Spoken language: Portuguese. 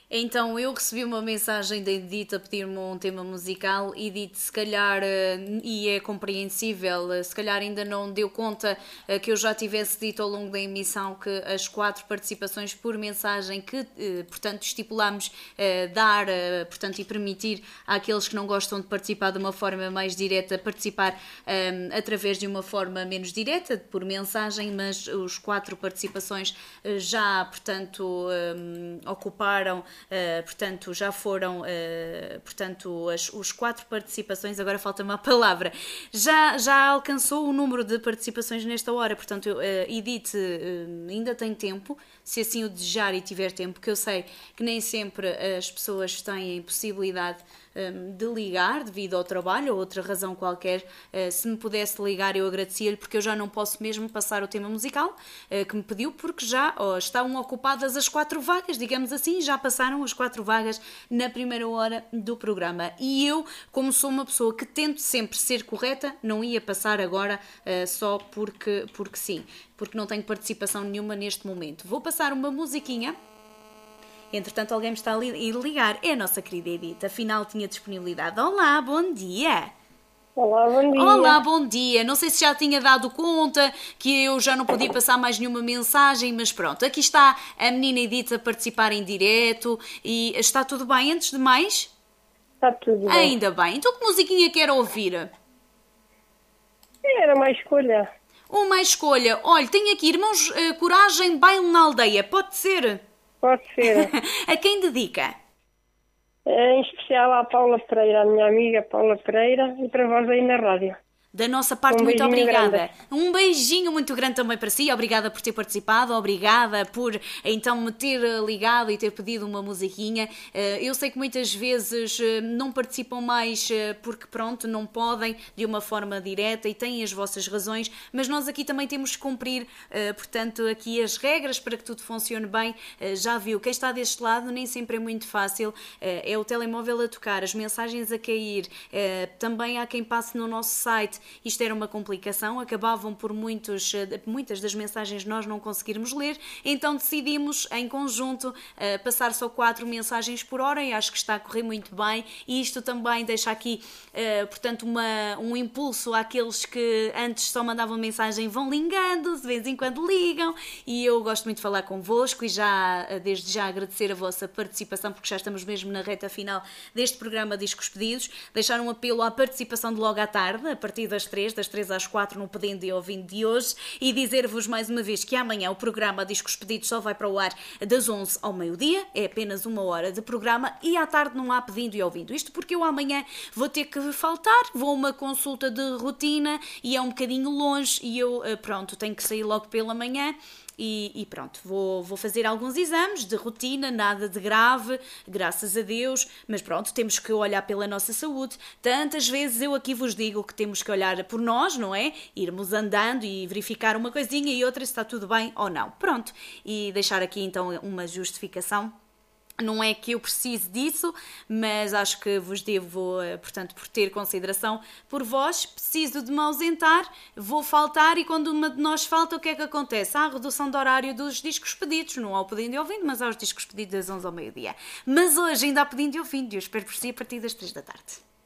Então eu recebi uma mensagem da Edith a pedir-me um tema musical. Edith, se calhar, e é compreensível, se calhar ainda não deu conta que eu já tivesse dito ao longo da emissão que as 4 participações por mensagem que, portanto, estipulamos dar, portanto, e permitir àqueles que não gostam de participar de uma forma mais direta, participar através de uma forma menos direta, por mensagem, mas os 4 participações já, portanto, ocuparam. Portanto, já foram portanto, os 4 participações, agora falta-me a palavra, já alcançou o número de participações nesta hora. Portanto, Edith ainda tem tempo, se assim o desejar e tiver tempo, que eu sei que nem sempre as pessoas têm possibilidade de ligar devido ao trabalho ou outra razão qualquer. Se me pudesse ligar, eu agradecia-lhe, porque eu já não posso mesmo passar o tema musical que me pediu, porque já estão ocupadas as 4 vagas, digamos assim, já passaram as 4 vagas na primeira hora do programa. E eu, como sou uma pessoa que tento sempre ser correta, não ia passar agora só porque sim, porque não tenho participação nenhuma neste momento. Vou passar uma musiquinha. Entretanto, alguém me está a ligar. É a nossa querida Edith, afinal tinha disponibilidade. Olá, bom dia! Olá, bom dia. Olá, bom dia! Não sei se já tinha dado conta que eu já não podia passar mais nenhuma mensagem, mas pronto, aqui está a menina Edith a participar em direto e está tudo bem antes de mais? Está tudo bem. Ainda bem. Então que musiquinha quer ouvir? Era uma escolha. Uma escolha. Olha, tenho aqui Irmãos Coragem, Baile na Aldeia. Pode ser? Pode ser. A quem dedica? Em especial à Paula Pereira, a minha amiga Paula Pereira, e para vós aí na rádio. Da nossa parte, muito obrigada. Um beijinho muito grande também para si. Obrigada por ter participado, obrigada por então me ter ligado e ter pedido uma musiquinha. Eu sei que muitas vezes não participam mais porque pronto, não podem de uma forma direta e têm as vossas razões, mas nós aqui também temos que cumprir, portanto, aqui as regras para que tudo funcione bem. Já viu, quem está deste lado nem sempre é muito fácil, é o telemóvel a tocar, as mensagens a cair, também há quem passe no nosso site. Isto era uma complicação, acabavam por muitas das mensagens nós não conseguirmos ler, então decidimos em conjunto passar só 4 mensagens por hora e acho que está a correr muito bem, e isto também deixa aqui, portanto, um impulso àqueles que antes só mandavam mensagem, vão ligando, de vez em quando ligam, e eu gosto muito de falar convosco e desde já agradecer a vossa participação, porque já estamos mesmo na reta final deste programa Discos Pedidos. Deixar um apelo à participação de logo à tarde, a partir das 3 às 4 no Pedindo e Ouvindo de hoje, e dizer-vos mais uma vez que amanhã o programa Discos Pedidos só vai para o ar das 11 ao meio-dia, é apenas 1 hora de programa, e à tarde não há Pedindo e Ouvindo. Isto porque eu amanhã vou ter que faltar, vou a uma consulta de rotina e é um bocadinho longe e eu, pronto, tenho que sair logo pela manhã. E pronto, vou fazer alguns exames de rotina, nada de grave, graças a Deus, mas pronto, temos que olhar pela nossa saúde. Tantas vezes eu aqui vos digo que temos que olhar por nós, não é? Irmos andando e verificar uma coisinha e outra se está tudo bem ou não. Pronto, e deixar aqui então uma justificação. Não é que eu precise disso, mas acho que vos devo, portanto, por ter consideração por vós, preciso de me ausentar, vou faltar, e quando uma de nós falta, o que é que acontece? Há a redução de horário dos discos pedidos, não ao Pedindo e Ouvindo, mas aos discos pedidos das 11 ao meio-dia. Mas hoje ainda há Pedindo e Ouvindo, eu espero por si a partir das 3 da tarde.